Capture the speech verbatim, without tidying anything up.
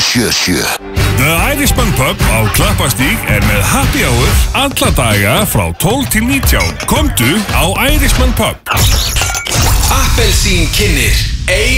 sjö sjö. The Irishman Pub á Klapparstíg er með happy hour alla daga frá tólf til nítján. Komdu á Irishman Pub. Appelsín kynnir ein